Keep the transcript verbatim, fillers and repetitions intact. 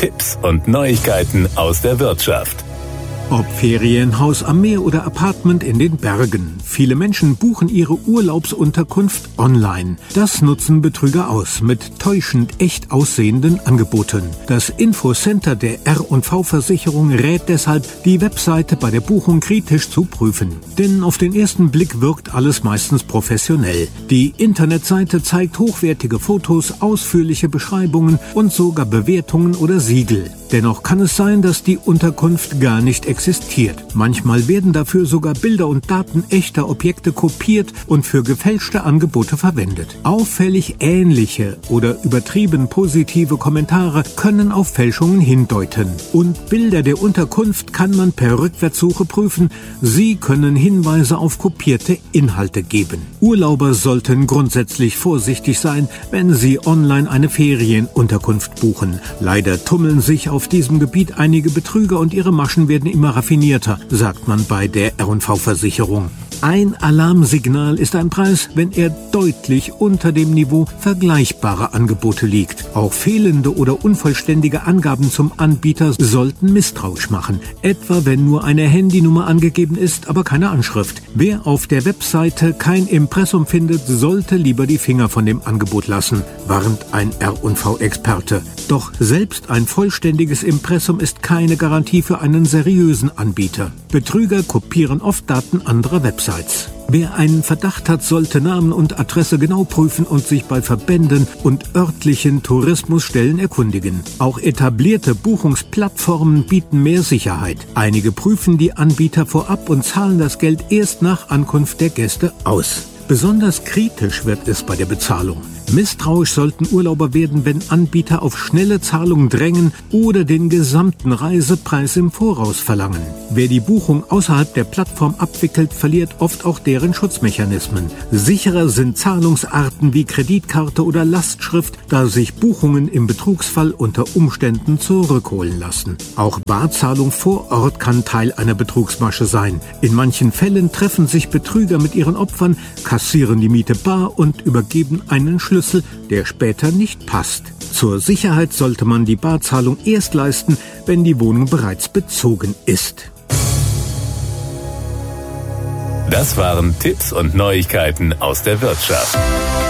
Tipps und Neuigkeiten aus der Wirtschaft. Ob Ferienhaus am Meer oder Apartment in den Bergen. Viele Menschen buchen ihre Urlaubsunterkunft online. Das nutzen Betrüger aus mit täuschend echt aussehenden Angeboten. Das Infocenter der R und V-Versicherung rät deshalb, die Webseite bei der Buchung kritisch zu prüfen. Denn auf den ersten Blick wirkt alles meistens professionell. Die Internetseite zeigt hochwertige Fotos, ausführliche Beschreibungen und sogar Bewertungen oder Siegel. Dennoch kann es sein, dass die Unterkunft gar nicht existiert. Manchmal werden dafür sogar Bilder und Daten echter Objekte kopiert und für gefälschte Angebote verwendet. Auffällig ähnliche oder übertrieben positive Kommentare können auf Fälschungen hindeuten. Und Bilder der Unterkunft kann man per Rückwärtssuche prüfen. Sie können Hinweise auf kopierte Inhalte geben. Urlauber sollten grundsätzlich vorsichtig sein, wenn sie online eine Ferienunterkunft buchen. Leider tummeln sich auf diesem Gebiet einige Betrüger und ihre Maschen werden immer raffinierter, sagt man bei der R und V-Versicherung. Ein Alarmsignal ist ein Preis, wenn er deutlich unter dem Niveau vergleichbarer Angebote liegt. Auch fehlende oder unvollständige Angaben zum Anbieter sollten misstrauisch machen. Etwa wenn nur eine Handynummer angegeben ist, aber keine Anschrift. Wer auf der Webseite kein Impressum findet, sollte lieber die Finger von dem Angebot lassen, warnt ein R und V-Experte. Doch selbst ein vollständiges Impressum ist keine Garantie für einen seriösen Anbieter. Betrüger kopieren oft Daten anderer Websites. Wer einen Verdacht hat, sollte Namen und Adresse genau prüfen und sich bei Verbänden und örtlichen Tourismusstellen erkundigen. Auch etablierte Buchungsplattformen bieten mehr Sicherheit. Einige prüfen die Anbieter vorab und zahlen das Geld erst nach Ankunft der Gäste aus. Besonders kritisch wird es bei der Bezahlung. Misstrauisch sollten Urlauber werden, wenn Anbieter auf schnelle Zahlungen drängen oder den gesamten Reisepreis im Voraus verlangen. Wer die Buchung außerhalb der Plattform abwickelt, verliert oft auch deren Schutzmechanismen. Sicherer sind Zahlungsarten wie Kreditkarte oder Lastschrift, da sich Buchungen im Betrugsfall unter Umständen zurückholen lassen. Auch Barzahlung vor Ort kann Teil einer Betrugsmasche sein. In manchen Fällen treffen sich Betrüger mit ihren Opfern, kassieren die Miete bar und übergeben einen Schlüssel, der später nicht passt. Zur Sicherheit sollte man die Barzahlung erst leisten, wenn die Wohnung bereits bezogen ist. Das waren Tipps und Neuigkeiten aus der Wirtschaft.